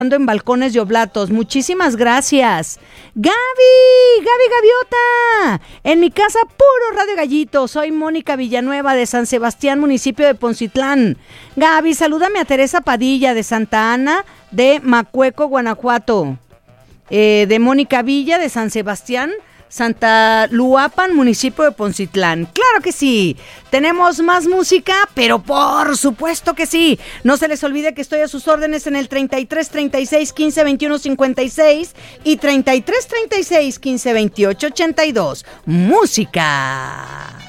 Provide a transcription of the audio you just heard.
en balcones y oblatos. Muchísimas gracias. Gaby Gaviota. En mi casa, puro Radio Gallito. Soy Mónica Villanueva de San Sebastián, municipio de Poncitlán. Gaby, salúdame a Teresa Padilla de Santa Ana de Macueco, Guanajuato. De Mónica Villa de San Sebastián, Santa Luapan, municipio de Poncitlán. Claro que sí. Tenemos más música, pero por supuesto que sí. No se les olvide que estoy a sus órdenes en el 33 36 15 21 56 y 33 36 15 28 82. Música.